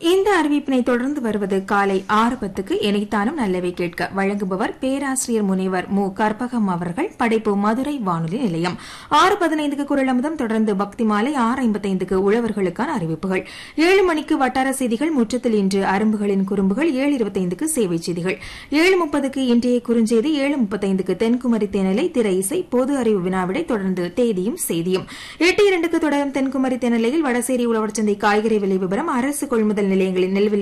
இந்த அறிவிப்பினை தொடர்ந்து வருவது காலை 6:10 இணைத்தானும் நல்லவை கேட்க. வழங்குபவர் பேராசிரியர் முனைவர் மு. கற்பகம் அவர்கள். படைப்பு மதுரை வானொலி நிலையம். 6:15 குரல் அமுதம், தொடர்ந்து பக்தி மாலை. 6:55 உழவர்களுக்கான அறிவிப்புகள். 7 மணிக்கு வட்டார செய்திகள். முற்றத்தில் இன்று அரும்புகளின் குறும்புகள். 7:25 சேவை செய்திகள். 7:30 இன்றைய குறுஞ்செய்தி. 7:35 தென்குமரி தேனலை திரை இசை பொது அறிவு வினாவிடை. தொடர்ந்து தேதியும் செய்தியும். 8:02 தொடரும் தென்குமரி தேனலையில் வடசேரி உழவர் சந்தை காய்கறி விலை விவரம், அரசு கொள்முதல் நிலையங்களின் நெல்